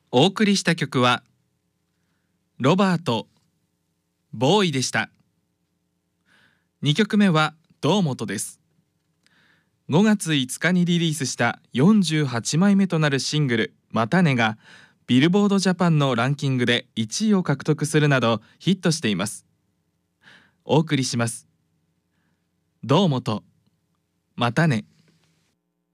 お送りした曲はロバートボーイでした。2曲目は堂本です。5月5日にリリースした48枚目となるシングルまたねがビルボードジャパンのランキングで1位を獲得するなどヒットしています。お送りします。堂本またね。